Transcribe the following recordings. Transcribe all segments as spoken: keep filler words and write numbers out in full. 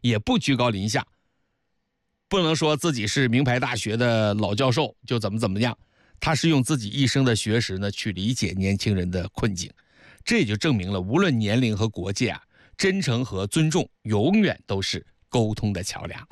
也不居高临下，不能说自己是名牌大学的老教授就怎么怎么样，他是用自己一生的学识呢去理解年轻人的困境。这也就证明了无论年龄和国界啊，真诚和尊重永远都是沟通的桥梁。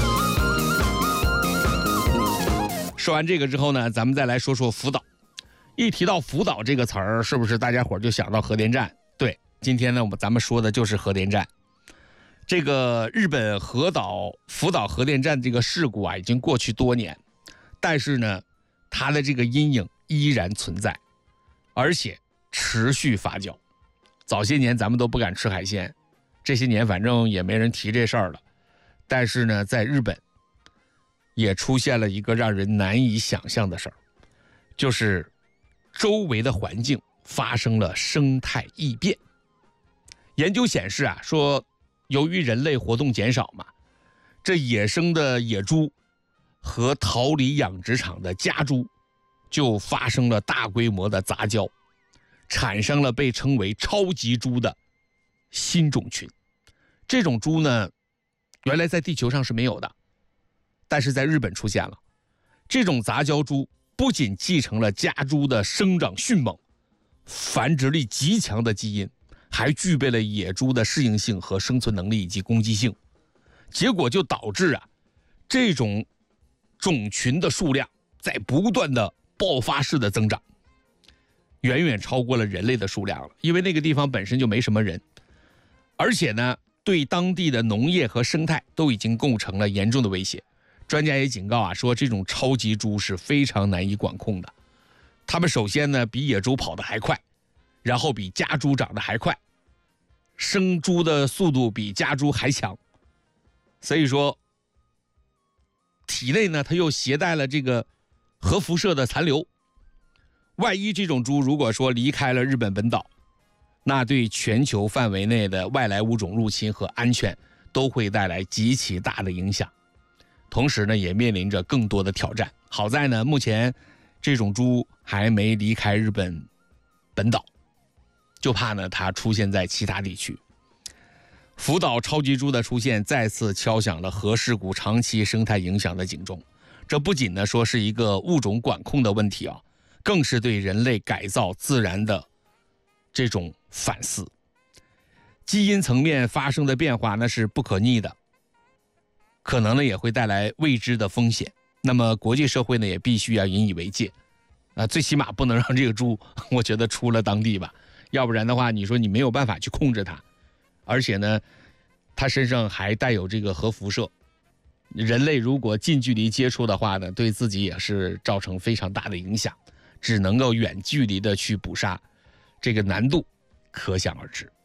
说完这个之后呢，咱们再来说说福岛。一提到福岛这个词儿，是不是大家伙就想到核电站？对，今天呢，我们咱们说的就是核电站。这个日本核岛福岛核电站这个事故啊，已经过去多年，但是呢，它的这个阴影依然存在，而且持续发酵。早些年咱们都不敢吃海鲜，这些年反正也没人提这事儿了。但是呢，在日本也出现了一个让人难以想象的事儿，就是周围的环境发生了生态异变。研究显示啊，说由于人类活动减少嘛，这野生的野猪和逃离养殖场的家猪就发生了大规模的杂交，产生了被称为超级猪的新种群。这种猪呢，原来在地球上是没有的，但是在日本出现了。这种杂交猪不仅继承了家猪的生长迅猛、繁殖力极强的基因，还具备了野猪的适应性和生存能力以及攻击性。结果就导致啊，这种种群的数量在不断的爆发式的增长，远远超过了人类的数量了。因为那个地方本身就没什么人，而且呢，对当地的农业和生态都已经构成了严重的威胁。专家也警告啊，说这种超级猪是非常难以管控的。它们首先呢，比野猪跑得还快，然后比家猪长得还快，生猪的速度比家猪还强。所以说，体内呢，它又携带了这个核辐射的残留。万一这种猪如果说离开了日本本岛，那对全球范围内的外来物种入侵和安全都会带来极其大的影响。同时呢，也面临着更多的挑战。好在呢，目前这种猪还没离开日本本岛，就怕呢它出现在其他地区。福岛超级猪的出现再次敲响了核事故长期生态影响的警钟。这不仅呢说是一个物种管控的问题啊，更是对人类改造自然的这种反思。基因层面发生的变化那是不可逆的，可能呢也会带来未知的风险。那么国际社会呢也必须要引以为戒啊，最起码不能让这个猪我觉得出了当地吧，要不然的话你说你没有办法去控制它，而且呢它身上还带有这个核辐射，人类如果近距离接触的话呢，对自己也是造成非常大的影响，只能够远距离的去捕杀，这个难度可想而知。